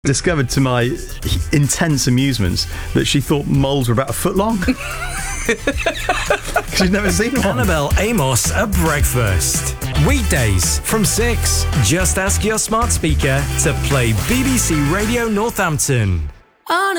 Discovered to my intense amusements that she thought moles were about a foot long. She's never seen one. Annabelle Amos at breakfast. Weekdays from 6. Just ask your smart speaker to play BBC Radio Northampton.